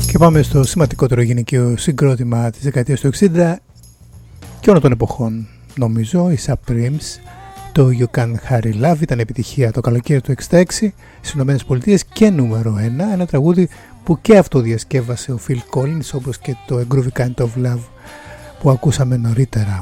Και πάμε στο σημαντικότερο γυναικείο συγκρότημα της δεκαετίας του 60 και όλων των εποχών, νομίζω, οι Supremes. Το You Can Hurry Love ήταν επιτυχία το καλοκαίρι του 66 στις Ηνωμένες Πολιτείες και νούμερο 1, ένα τραγούδι που και αυτό διασκεύασε ο Phil Collins, όπως και το A Groovy Kind of Love που ακούσαμε νωρίτερα.